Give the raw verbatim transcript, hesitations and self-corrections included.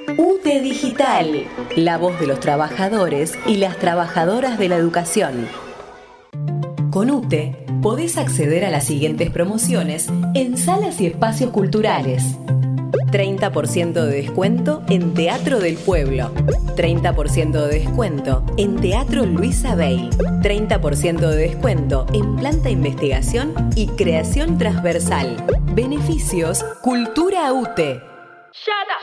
UTE Digital, la voz de los trabajadores y las trabajadoras de la educación. Con UTE podés acceder a las siguientes promociones en salas y espacios culturales. treinta por ciento de descuento en Teatro del Pueblo. treinta por ciento de descuento en Teatro Luisa Bey. treinta por ciento de descuento en Planta Investigación y Creación Transversal. Beneficios Cultura UTE.